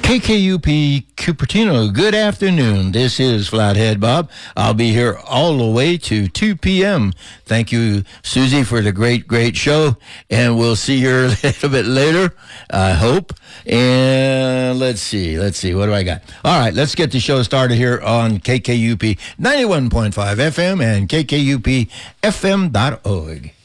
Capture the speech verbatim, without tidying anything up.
K K U P Cupertino, good afternoon. This is Flathead Bob. I'll be here all the way to two p.m. Thank you, Susie, for the great, great show. And we'll see her a little bit later, I hope. And let's see, let's see, what do I got? All right, let's get the show started here on K K U P ninety-one point five F M and K K U P F M dot org.